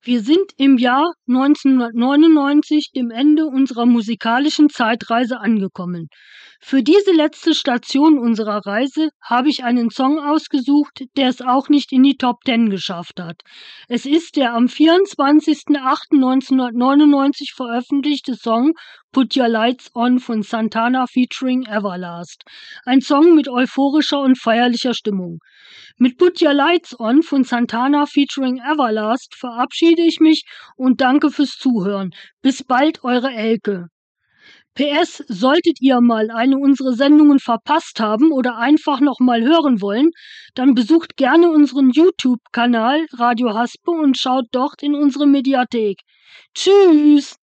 Wir sind im Jahr 1999, dem Ende unserer musikalischen Zeitreise angekommen. Für diese letzte Station unserer Reise habe ich einen Song ausgesucht, der es auch nicht in die Top 10 geschafft hat. Es ist der am 24.08.1999 veröffentlichte Song Put Your Lights On von Santana featuring Everlast. Ein Song mit euphorischer und feierlicher Stimmung. Mit Put Your Lights On von Santana featuring Everlast verabschiede ich mich und danke fürs Zuhören. Bis bald, eure Elke. PS, solltet ihr mal eine unserer Sendungen verpasst haben oder einfach noch mal hören wollen, dann besucht gerne unseren YouTube-Kanal Radio Haspe und schaut dort in unsere Mediathek. Tschüss!